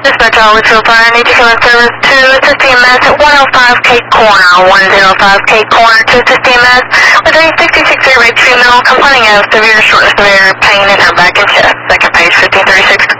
Dispatch Hollywood Fire, need to come in service to assist EMS at 105 Cape Corner, 105 Cape Corner to assist EMS with a 66 year-old female complaining of severe shortness of air, pain in her back and chest. Second page, 1536.